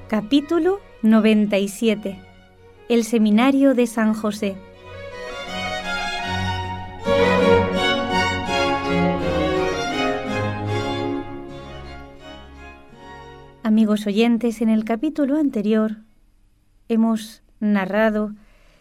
Capítulo 97. El Seminario de San José. Amigos oyentes, en el capítulo anterior hemos narrado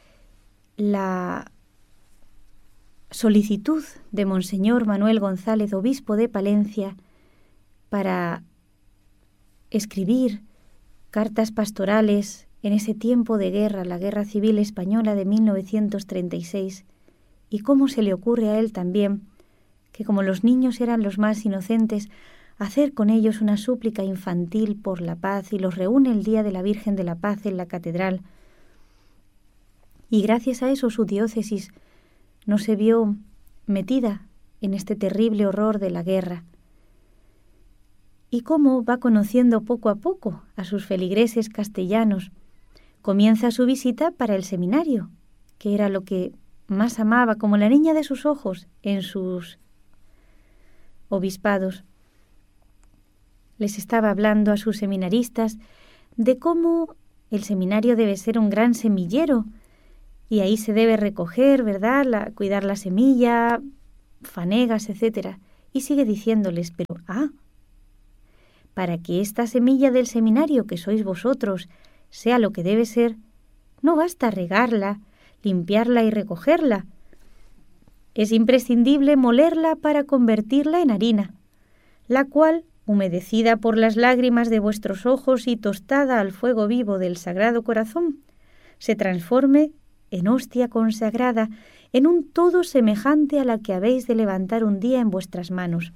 la solicitud de Monseñor Manuel González, obispo de Palencia, para escribir cartas pastorales en ese tiempo de guerra, la Guerra Civil Española de 1936, y cómo se le ocurre a él también, que como los niños eran los más inocentes, hacer con ellos una súplica infantil por la paz, y los reúne el día de la Virgen de la Paz en la catedral. Y gracias a eso su diócesis no se vio metida en este terrible horror de la guerra. Y cómo va conociendo poco a poco a sus feligreses castellanos. Comienza su visita para el seminario, que era lo que más amaba, como la niña de sus ojos, en sus obispados. Les estaba hablando a sus seminaristas de cómo el seminario debe ser un gran semillero, y ahí se debe recoger, ¿verdad?, cuidar la semilla, fanegas, etc. Y sigue diciéndoles, pero para que esta semilla del seminario que sois vosotros sea lo que debe ser, no basta regarla, limpiarla y recogerla. Es imprescindible molerla para convertirla en harina, la cual, humedecida por las lágrimas de vuestros ojos y tostada al fuego vivo del Sagrado Corazón, se transforme en hostia consagrada, en un todo semejante a la que habéis de levantar un día en vuestras manos.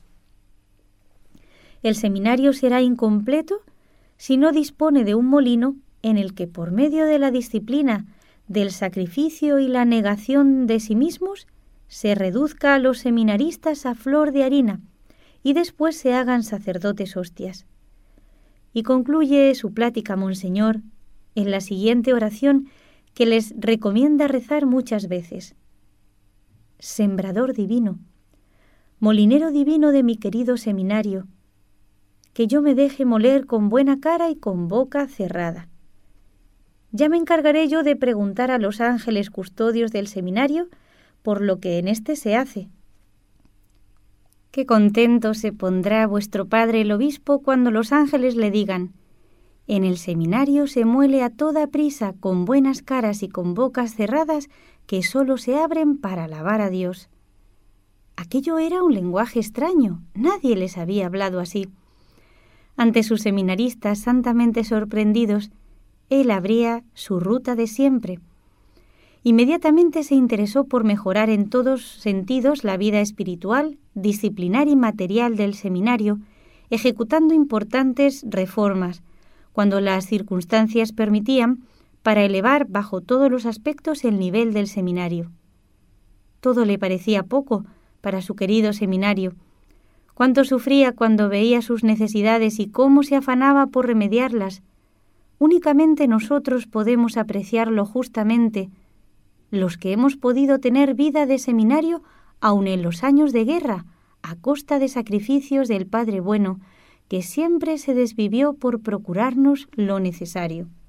El seminario será incompleto si no dispone de un molino en el que, por medio de la disciplina, del sacrificio y la negación de sí mismos, se reduzca a los seminaristas a flor de harina y después se hagan sacerdotes hostias. Y concluye su plática Monseñor en la siguiente oración que les recomienda rezar muchas veces. Sembrador divino, molinero divino de mi querido seminario, que yo me deje moler con buena cara y con boca cerrada. Ya me encargaré yo de preguntar a los ángeles custodios del seminario por lo que en éste se hace. Qué contento se pondrá vuestro padre el obispo cuando los ángeles le digan: en el seminario se muele a toda prisa con buenas caras y con bocas cerradas que sólo se abren para alabar a Dios. Aquello era un lenguaje extraño, nadie les había hablado así. Ante sus seminaristas santamente sorprendidos, él abría su ruta de siempre. Inmediatamente se interesó por mejorar en todos sentidos la vida espiritual, disciplinar y material del seminario, ejecutando importantes reformas, cuando las circunstancias permitían, para elevar bajo todos los aspectos el nivel del seminario. Todo le parecía poco para su querido seminario. Cuánto sufría cuando veía sus necesidades y cómo se afanaba por remediarlas. Únicamente nosotros podemos apreciarlo justamente, los que hemos podido tener vida de seminario aun en los años de guerra, a costa de sacrificios del Padre Bueno, que siempre se desvivió por procurarnos lo necesario.